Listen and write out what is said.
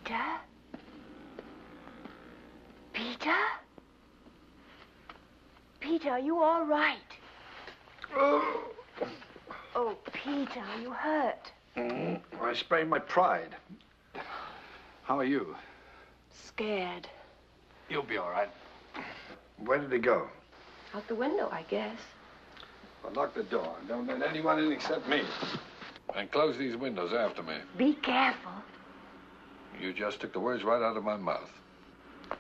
Peter? Peter? Peter, are you all right? Oh, Peter, are you hurt? I sprained my pride. How are you? Scared. You'll be all right. Where did he go? Out the window, I guess. Well, lock the door. Don't let anyone in except me. And close these windows after me. Be careful. You just took the words right out of my mouth.